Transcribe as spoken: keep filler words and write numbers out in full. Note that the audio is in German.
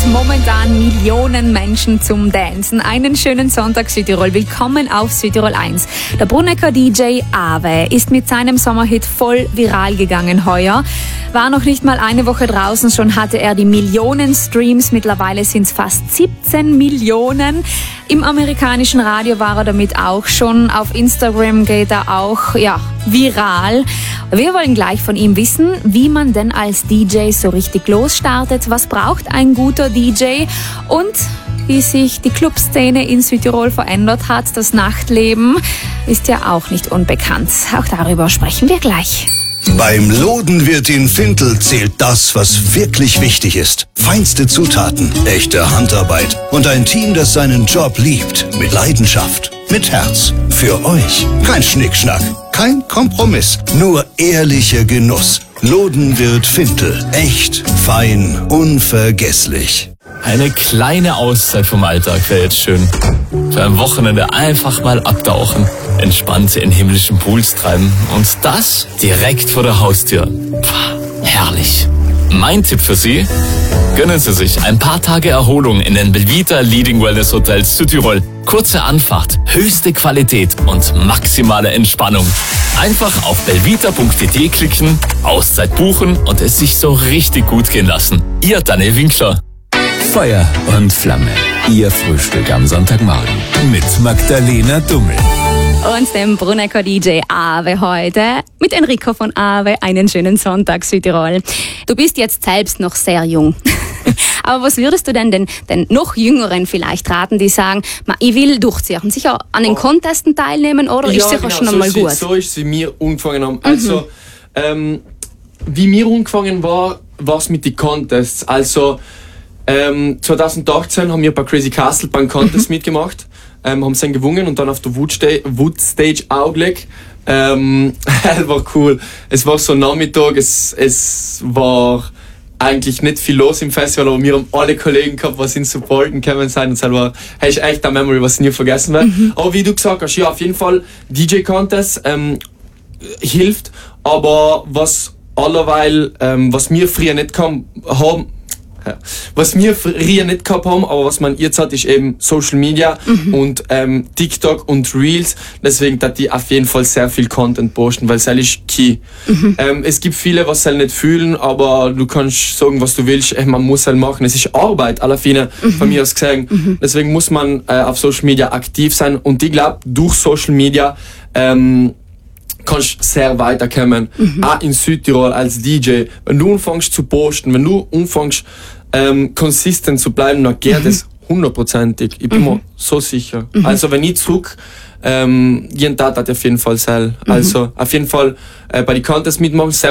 momentan Millionen Menschen zum Dancen. Einen schönen Sonntag Südtirol. Willkommen auf Südtirol eins. Der Brunecker D J Awe ist mit seinem Sommerhit voll viral gegangen heuer. War noch nicht mal eine Woche draußen, schon hatte er die Millionen Streams. Mittlerweile sind es fast siebzehn Millionen. Im amerikanischen Radio war er damit auch schon. Auf Instagram geht er auch, ja, viral. Wir wollen gleich von ihm wissen, wie man denn als D J so richtig losstartet. Was braucht ein guter D J? Und wie sich die Clubszene in Südtirol verändert hat. Das Nachtleben ist ja auch nicht unbekannt. Auch darüber sprechen wir gleich. Beim Lodenwirt in Fintel zählt das, was wirklich wichtig ist. Feinste Zutaten, echte Handarbeit und ein Team, das seinen Job liebt. Mit Leidenschaft, mit Herz. Für euch. Kein Schnickschnack, kein Kompromiss. Nur ehrlicher Genuss. Lodenwirt Fintel. Echt, fein, unvergesslich. Eine kleine Auszeit vom Alltag wäre jetzt schön. Für ein Wochenende einfach mal abtauchen, entspannt in himmlischen Pools treiben und das direkt vor der Haustür. Puh, herrlich. Mein Tipp für Sie: gönnen Sie sich ein paar Tage Erholung in den Belvita Leading Wellness Hotels Südtirol. Kurze Anfahrt, höchste Qualität und maximale Entspannung. Einfach auf belvita punkt d t klicken, Auszeit buchen und es sich so richtig gut gehen lassen. Ihr Daniel Winkler. Feuer und Flamme. Ihr Frühstück am Sonntagmorgen mit Magdalena Dummel. Und dem Brunecker D J Awe heute mit Enrico von Awe. Einen schönen Sonntag Südtirol. Du bist jetzt selbst noch sehr jung. Aber was würdest du denn den, den noch Jüngeren vielleicht raten, die sagen, ich will durchziehen, sicher an den Contesten teilnehmen, oder ja, ist sicher genau, schon so einmal gut? So ist es, wie wir angefangen haben. Mhm. Also, ähm, wie wir angefangen war, war es mit den Contests. Also, ähm, zwanzig achtzehn haben wir bei Crazy Castle beim Contest mhm. mitgemacht, ähm, haben es dann gewonnen und dann auf der Wood Stage, Wood Stage auch gelegt. Ähm, das war cool. Es war so Nachmittag, es, es war eigentlich nicht viel los im Festival, aber wir haben alle Kollegen gehabt, was in supporten können sein, und das war hey, ist echt eine Memory, was nie vergessen wird. Mhm. Aber wie du gesagt hast, ja, auf jeden Fall D J Contest ähm, hilft, aber was allerweil, ähm, was wir früher nicht kam, haben, ja. Was wir früher nicht gehabt haben, aber was man jetzt hat, ist eben Social Media mhm. und ähm, TikTok und Reels. Deswegen dass die auf jeden Fall sehr viel Content posten, weil es ist key. Mhm. Ähm, es gibt viele, was sie nicht fühlen, aber du kannst sagen, was du willst. Ey, man muss halt machen. Es ist Arbeit, aller viele mhm. von mir aus gesehen. Mhm. Deswegen muss man äh, auf Social Media aktiv sein. Und ich glaube, durch Social Media ähm, kannst sehr weiterkommen. Mhm. Auch in Südtirol als D J. Wenn du anfängst zu posten, wenn du anfängst ähm, konsistent zu bleiben, dann geht es mhm. hundertprozentig. Ich bin mhm. mir so sicher. Mhm. Also wenn ich zurück ähm, jeden Tag hat auf jeden Fall sein. Mhm. Also auf jeden Fall äh, bei den Contests mitmachen. Sehr